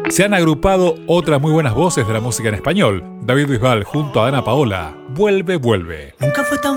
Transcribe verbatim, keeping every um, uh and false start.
Se han agrupado otras muy buenas voces de la música en español. David Bisbal junto a Ana Paola. Vuelve, vuelve. Nunca fue tan